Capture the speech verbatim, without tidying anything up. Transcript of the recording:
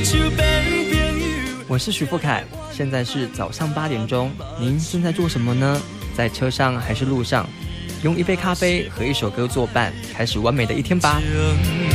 我是徐富凯，现在是早上八点钟，您正在做什么呢？在车上还是路上？用一杯咖啡和一首歌作伴，开始完美的一天吧。